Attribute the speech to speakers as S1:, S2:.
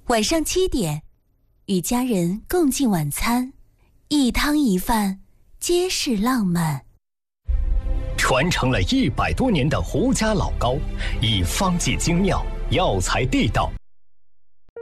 S1: 晚上7点，与家人共进晚餐，一汤一饭，皆是浪漫。
S2: 传承了100多年的胡家老高，以方剂精妙，药材地道，